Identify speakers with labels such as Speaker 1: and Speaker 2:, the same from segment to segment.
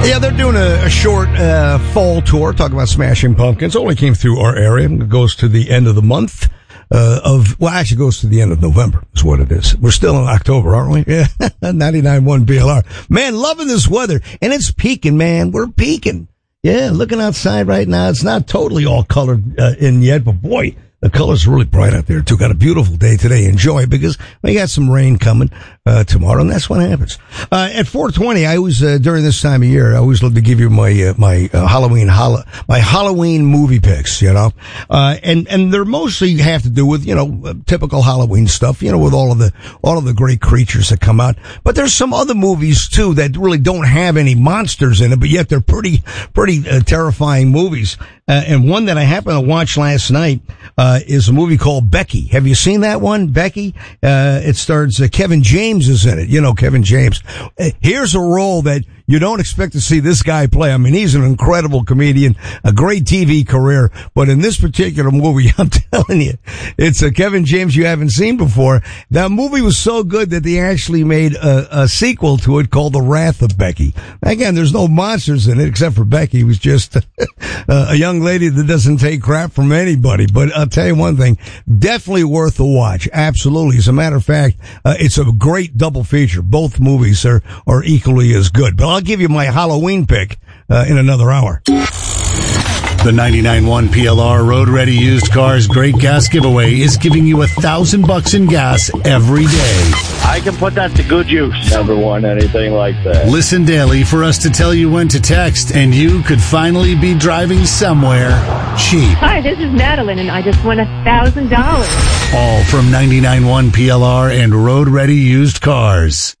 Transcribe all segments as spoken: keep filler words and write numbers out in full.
Speaker 1: Yeah, they're doing a, a short uh, fall tour, talking about Smashing Pumpkins. Only came through our area. It goes to the end of the month uh, of, well, actually goes to the end of November is what it is. We're still in October, aren't we? Yeah, ninety-nine point one B L R. Man, loving this weather. And it's peaking, man. We're peaking. Yeah, looking outside right now. It's not totally all colored uh, in yet, but boy, the colors are really bright out there, too. Got a beautiful day today. Enjoy it because we got some rain coming uh, tomorrow, and that's what happens. Uh, at four twenty, I always, uh, during this time of year, I always love to give you my uh, my uh, Halloween hol- my Halloween movie picks, you know. Uh, and, and they're mostly have to do with, you know, uh, typical Halloween stuff, you know, with all of the all of the great creatures that come out. But there's some other movies, too, that really don't have any monsters in it, but yet they're pretty, pretty uh, terrifying movies. Uh, and one that I happened to watch last night uh is a movie called Becky. Have you seen that one, Becky? Uh it stars uh, Kevin James is in it. You know Kevin James. Uh, here's a role that you don't expect to see this guy play. I mean, he's an incredible comedian, a great T V career. But in this particular movie, I'm telling you, it's a Kevin James you haven't seen before. That movie was so good that they actually made a, a sequel to it called The Wrath of Becky. Again, there's no monsters in it except for Becky, who's just a young lady that doesn't take crap from anybody. But I'll tell you one thing, definitely worth a watch. Absolutely. As a matter of fact, uh, it's a great double feature. Both movies are, are equally as good. But I'll give you my Halloween pick uh, in another hour.
Speaker 2: The ninety-nine point one P L R Road Ready Used Cars Great Gas Giveaway is giving you a thousand bucks in gas every day.
Speaker 3: I can put that to good use. Never won anything like that.
Speaker 2: Listen daily for us to tell you when to text, and you could finally be driving somewhere cheap.
Speaker 4: Hi, this is Madeline, and I just won a thousand dollars.
Speaker 2: All from ninety-nine point one P L R and Road Ready Used Cars.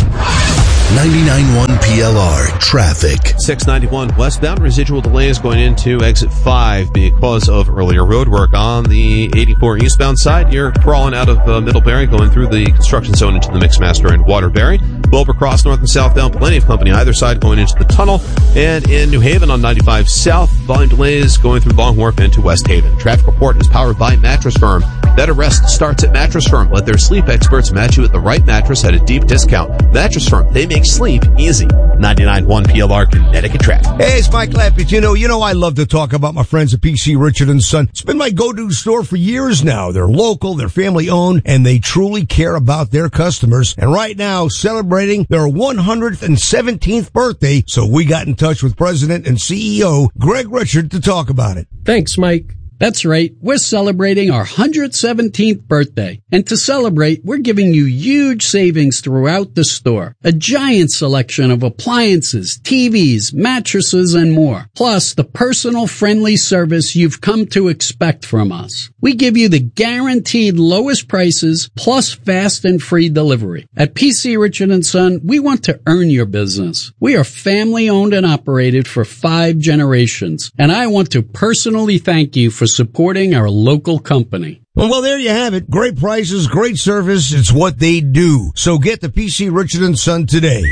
Speaker 2: ninety-nine point one P L R traffic.
Speaker 5: six ninety-one westbound, residual delays going into exit five because of earlier road work. On the eighty-four eastbound side, you're crawling out of uh, Middlebury, going through the construction zone into the Mixmaster and Waterbury. Wilbur Cross north and southbound, plenty of company either side going into the tunnel. And in New Haven on ninety-five south, volume delays going through Long Wharf into West Haven. Traffic report is powered by Mattress Firm. Better rest starts at Mattress Firm. Let their sleep experts match you with the right mattress at a deep discount. Mattress Firm, they make sleep easy. ninety-nine point one P L R Connecticut traffic.
Speaker 1: Hey, it's Mike Lappich. You know, you know I love to talk about my friends at P C Richard and Son. It's been my go-to store for years now. They're local, they're family-owned, and they truly care about their customers. And right now, celebrating their one hundred seventeenth birthday, so we got in touch with President and C E O Greg Richard to talk about it.
Speaker 6: Thanks, Mike. That's right. We're celebrating our one hundred seventeenth birthday. And to celebrate, we're giving you huge savings throughout the store. A giant selection of appliances, T Vs, mattresses, and more. Plus, the personal friendly service you've come to expect from us. We give you the guaranteed lowest prices plus fast and free delivery. At P C Richard and Son, we want to earn your business. We are family owned and operated for five generations. And I want to personally thank you for supporting our local company.
Speaker 1: Well, there you have it. Great prices, great service. It's what they do. So get the P C Richard and Son today.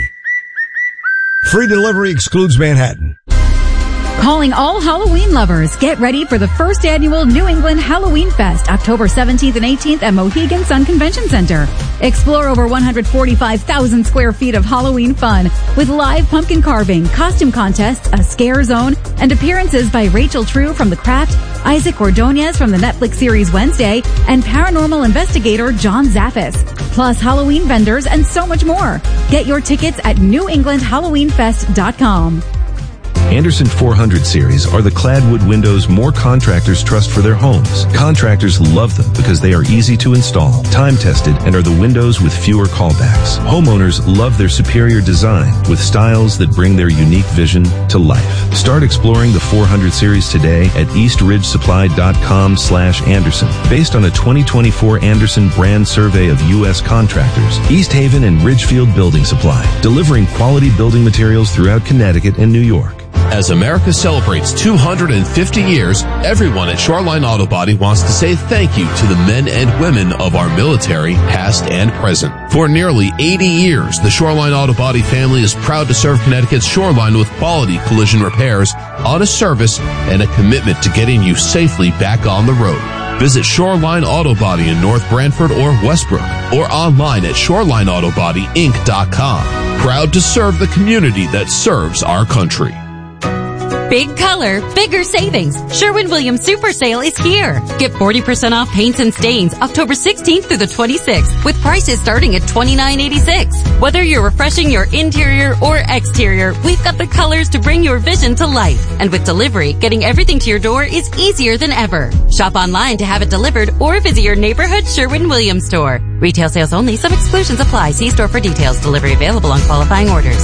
Speaker 1: Free delivery excludes Manhattan.
Speaker 7: Calling all Halloween lovers. Get ready for the first annual New England Halloween Fest, October seventeenth and eighteenth at Mohegan Sun Convention Center. Explore over one hundred forty-five thousand square feet of Halloween fun with live pumpkin carving, costume contests, a scare zone, and appearances by Rachel True from The Craft, Isaac Ordonez from the Netflix series Wednesday, and paranormal investigator John Zaffis. Plus Halloween vendors and so much more. Get your tickets at new england halloween fest dot com.
Speaker 8: Andersen four hundred series are the clad wood windows more contractors trust for their homes. Contractors love them because they are easy to install, time-tested, and are the windows with fewer callbacks. Homeowners love their superior design with styles that bring their unique vision to life. Start exploring the four hundred series today at east ridge supply dot com slash Andersen. Based on a twenty twenty-four Andersen brand survey of U S contractors, East Haven and Ridgefield Building Supply, delivering quality building materials throughout Connecticut and New York.
Speaker 5: As America celebrates two hundred fifty years, everyone at Shoreline Auto Body wants to say thank you to the men and women of our military, past and present. For nearly eighty years, the Shoreline Auto Body family is proud to serve Connecticut's shoreline with quality collision repairs, honest service, and a commitment to getting you safely back on the road. Visit Shoreline Auto Body in North Branford or Westbrook, or online at shoreline auto body inc dot com.
Speaker 9: proud to serve the community that serves our country.
Speaker 10: Big color, bigger savings. Sherwin-Williams Super Sale is here. Get forty percent off paints and stains October sixteenth through the twenty-sixth with prices starting at twenty-nine eighty-six. Whether you're refreshing your interior or exterior, we've got the colors to bring your vision to life. And with delivery, getting everything to your door is easier than ever. Shop online to have it delivered or visit your neighborhood Sherwin-Williams store. Retail sales only. Some exclusions apply. See store for details. Delivery available on qualifying orders.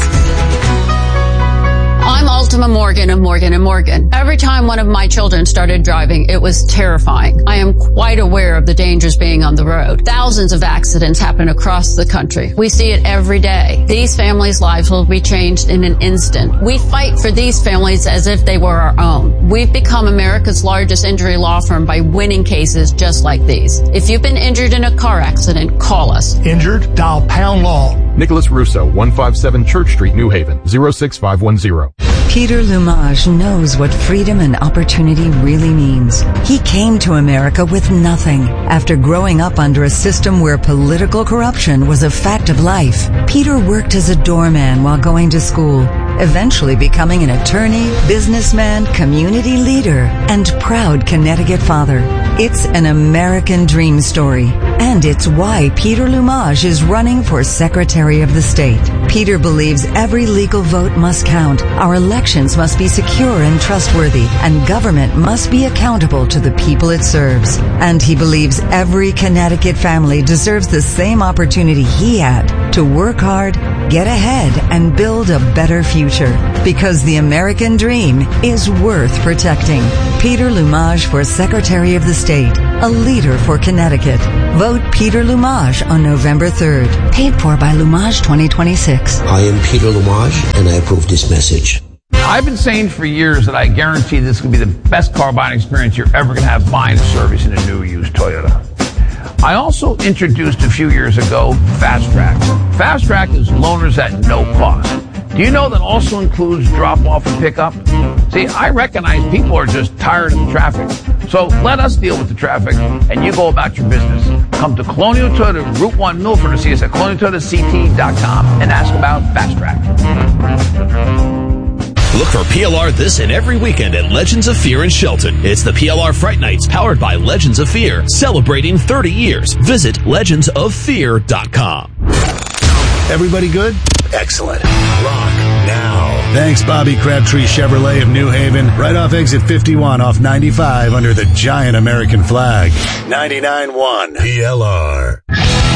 Speaker 11: I'm Ultima Morgan of Morgan and Morgan. Every time one of my children started driving, it was terrifying. I am quite aware of the dangers being on the road. Thousands of accidents happen across the country. We see it every day. These families' lives will be changed in an instant. We fight for these families as if they were our own. We've become America's largest injury law firm by winning cases just like these. If you've been injured in a car accident, call us.
Speaker 12: Injured? Dial pound law.
Speaker 13: Nicholas Russo, one fifty-seven Church Street, New Haven, zero six five one zero.
Speaker 14: Peter Lumage knows what freedom and opportunity really means. He came to America with nothing. After growing up under a system where political corruption was a fact of life, Peter worked as a doorman while going to school, eventually becoming an attorney, businessman, community leader, and proud Connecticut father. It's an American dream story, and it's why Peter Lumage is running for Secretary of the State. Peter believes every legal vote must count. Our elections must be secure and trustworthy, and government must be accountable to the people it serves. And he believes every Connecticut family deserves the same opportunity he had to work hard, get ahead, and build a better future. Because the American dream is worth protecting. Peter Lumage for Secretary of the State, a leader for Connecticut. Vote Peter Lumage on November third. Paid for by Lumage twenty twenty-six.
Speaker 15: I am Peter Lumage, and I approve this message.
Speaker 16: I've been saying for years that I guarantee this will be the best car buying experience you're ever going to have buying a service in a new used Toyota. I also introduced a few years ago Fast Track. Fast Track is loaners at no cost. Do you know that also includes drop-off and pickup? See, I recognize people are just tired of the traffic. So let us deal with the traffic, and you go about your business. Come to Colonial Toyota, Route one, Milford, or see us at colonial toyota c t dot com and ask about Fast Track.
Speaker 17: Look for P L R this and every weekend at Legends of Fear in Shelton. It's the P L R Fright Nights powered by Legends of Fear, celebrating thirty years. Visit legends of fear dot com.
Speaker 2: Everybody good?
Speaker 15: Excellent. Rock now.
Speaker 2: Thanks, Bobby Crabtree Chevrolet of New Haven. Right off exit fifty-one off ninety-five under the giant American flag. ninety-nine point one P L R.